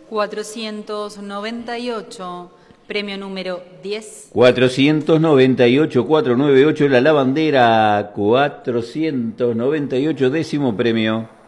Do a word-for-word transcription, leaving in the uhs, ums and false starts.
cuatrocientos noventa y ocho, premio número diez. cuatrocientos noventa y ocho, cuatrocientos noventa y ocho, la lavandera, cuatrocientos noventa y ocho, décimo premio.